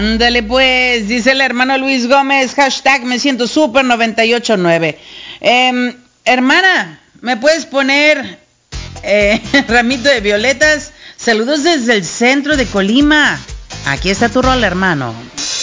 Ándale pues, dice el hermano Luis Gómez, hashtag me siento súper 989. Hermana, ¿me puedes poner ramito de violetas? Saludos desde el centro de Colima. Aquí está tu rol, hermano.